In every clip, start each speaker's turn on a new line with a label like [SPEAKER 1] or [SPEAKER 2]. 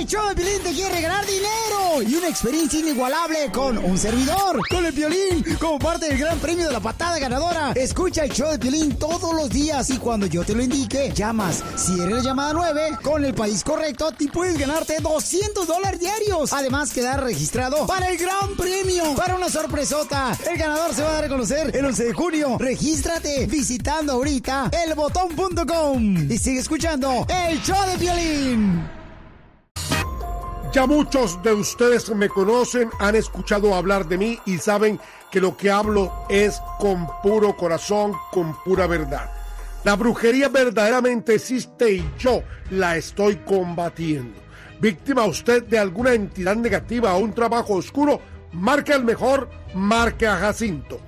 [SPEAKER 1] show de Piolín te quiere ganar dinero y una experiencia inigualable con un servidor, con el Piolín, como parte del gran premio de la patada ganadora. Escucha el show de Piolín todos los días y cuando yo te lo indique, llamas. Si eres la llamada 9, con el país correcto, te puedes ganarte $200 diarios. Además, quedar registrado para el gran premio, para una sorpresota. El ganador se va a dar a conocer el 11 de junio. Regístrate visitando ahorita elbotón.com y sigue escuchando el show de Piolín.
[SPEAKER 2] Ya muchos de ustedes me conocen, han escuchado hablar de mí y saben que lo que hablo es con puro corazón, con pura verdad. La brujería verdaderamente existe y yo la estoy combatiendo. Víctima usted de alguna entidad negativa o un trabajo oscuro, marque al mejor, marque a Jacinto.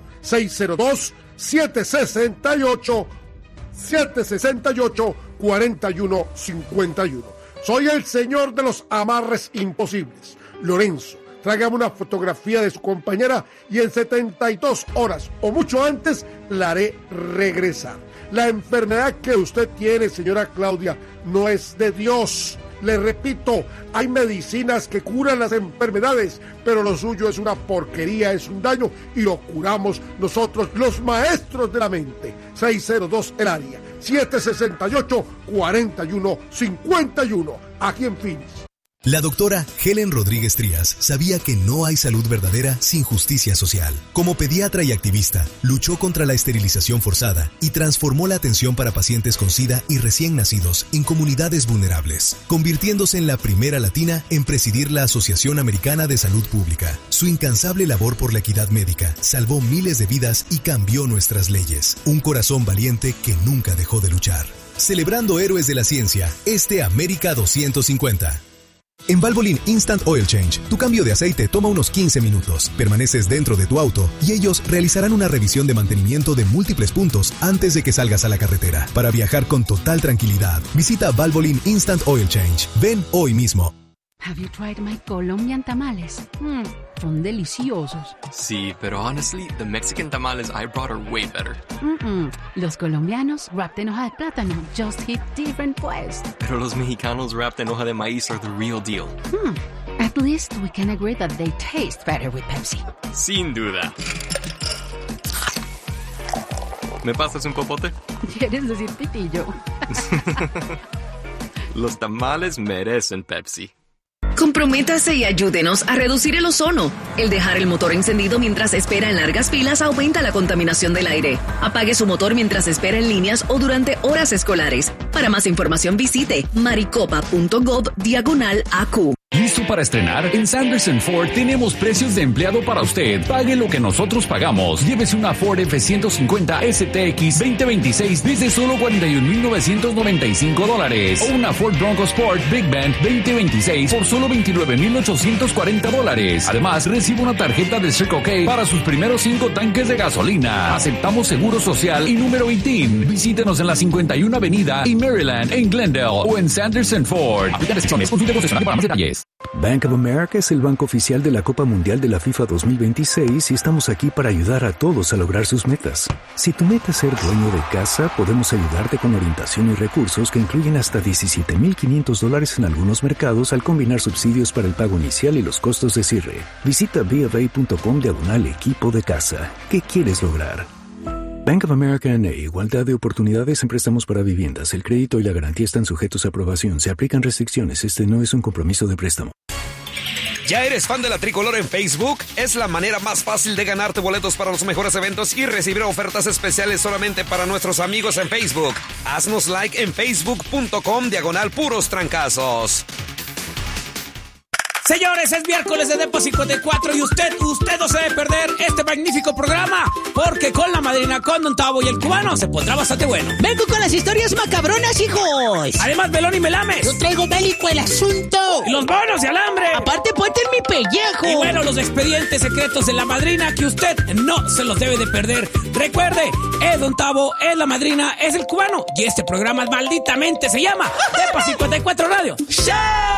[SPEAKER 2] 602-768-4151. Soy el señor de los amarres imposibles. Lorenzo, tráigame una fotografía de su compañera y en 72 horas o mucho antes la haré regresar. La enfermedad que usted tiene, señora Claudia, no es de Dios. Le repito, hay medicinas que curan las enfermedades, pero lo suyo es una porquería, es un daño y lo curamos nosotros, los maestros de la mente. 602 el área, 768-4151, aquí en Phoenix.
[SPEAKER 3] La doctora Helen Rodríguez Trías sabía que no hay salud verdadera sin justicia social. Como pediatra y activista, luchó contra la esterilización forzada y transformó la atención para pacientes con SIDA y recién nacidos en comunidades vulnerables, convirtiéndose en la primera latina en presidir la Asociación Americana de Salud Pública. Su incansable labor por la equidad médica salvó miles de vidas y cambió nuestras leyes. Un corazón valiente que nunca dejó de luchar. Celebrando héroes de la ciencia, América 250. En Valvoline Instant Oil Change, tu cambio de aceite toma unos 15 minutos. Permaneces dentro de tu auto y ellos realizarán una revisión de mantenimiento de múltiples puntos antes de que salgas a la carretera. Para viajar con total tranquilidad, visita Valvoline Instant Oil Change. Ven hoy mismo.
[SPEAKER 4] Have you tried my Colombian tamales? Son deliciosos.
[SPEAKER 5] Sí, pero honestly, the Mexican tamales I brought are way better.
[SPEAKER 4] Los colombianos wrapped en hoja de plátano just hit different pues.
[SPEAKER 5] Pero los mexicanos wrapped en hoja de maíz are the real deal.
[SPEAKER 4] At least we can agree that they taste better with Pepsi.
[SPEAKER 5] Sin duda. ¿Me pasas un popote?
[SPEAKER 4] ¿Quieres decir pitillo?
[SPEAKER 5] Los tamales merecen Pepsi.
[SPEAKER 6] Comprométase y ayúdenos a reducir el ozono. El dejar el motor encendido mientras espera en largas filas aumenta la contaminación del aire. Apague su motor mientras espera en líneas o durante horas escolares. Para más información visite maricopa.gov/AQ.
[SPEAKER 7] ¿Listo para estrenar? En Sanderson Ford tenemos precios de empleado para usted. Pague lo que nosotros pagamos. Llévese una Ford F-150 STX 2026 desde solo $41,995. O una Ford Bronco Sport Big Bend 2026 por solo $29,840. Además, recibe una tarjeta de Circle K para sus primeros 5 tanques de gasolina. Aceptamos seguro social y número 18. Visítenos en la 51 Avenida y Maryland, en Glendale o en Sanderson Ford. Aplica restricciones. Consulte concesionario para más detalles.
[SPEAKER 8] Bank of America es el banco oficial de la Copa Mundial de la FIFA 2026 y estamos aquí para ayudar a todos a lograr sus metas. Si tu meta es ser dueño de casa, podemos ayudarte con orientación y recursos que incluyen hasta $17,500 en algunos mercados al combinar subsidios para el pago inicial y los costos de cierre. Visita BofA.com/equipo de casa. ¿Qué quieres lograr? Bank of America N.A. Igualdad de oportunidades en préstamos para viviendas. El crédito y la garantía están sujetos a aprobación. Se aplican restricciones. Este no es un compromiso de préstamo.
[SPEAKER 9] ¿Ya eres fan de la Tricolor en Facebook? Es la manera más fácil de ganarte boletos para los mejores eventos y recibir ofertas especiales solamente para nuestros amigos en Facebook. Haznos like en facebook.com/puros trancazos.
[SPEAKER 10] Señores, es miércoles de Depo 54 y usted no se debe perder este magnífico programa, porque con la madrina, con Don Tavo y el cubano se pondrá bastante bueno.
[SPEAKER 1] Vengo con las historias macabronas, hijos.
[SPEAKER 10] Además, Melón y Melames.
[SPEAKER 1] Yo traigo bélico el asunto.
[SPEAKER 10] Y los bonos de alambre.
[SPEAKER 1] Aparte, ponte en mi pellejo.
[SPEAKER 10] Y bueno, los expedientes secretos de la madrina que usted no se los debe de perder. Recuerde, es Don Tavo, es la madrina, es el cubano y este programa malditamente se llama Depo 54 Radio Show.